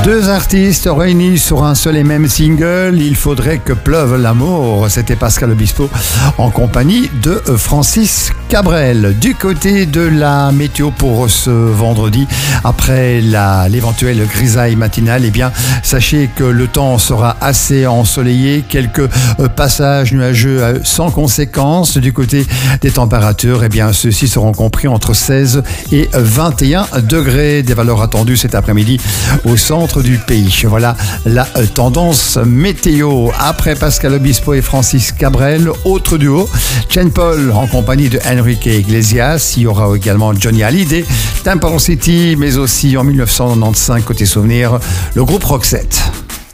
Deux artistes réunis sur un seul et même single, Il faudrait que pleuve l'amour. C'était Pascal Obispo en compagnie de Francis Cabrel. Du côté de la météo pour ce vendredi, après l'éventuelle grisaille matinale, eh bien, sachez que le temps sera assez ensoleillé, quelques passages nuageux sans conséquence. Du côté des températures, eh bien, ceux-ci seront compris entre 16 et 21 degrés. Des valeurs attendues cet après-midi au centre du pays. Voilà la tendance météo. Après Pascal Obispo et Francis Cabrel, autre duo, Sean Paul en compagnie de Enrique Iglesias. Il y aura également Johnny Hallyday, Temple City, mais aussi en 1995, côté souvenir, le groupe Roxette.